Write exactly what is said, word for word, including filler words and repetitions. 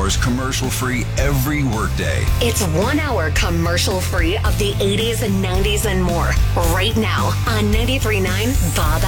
hours commercial-free every workday. It's one hour commercial-free of the eighties and nineties and more right now on ninety-three point nine Bob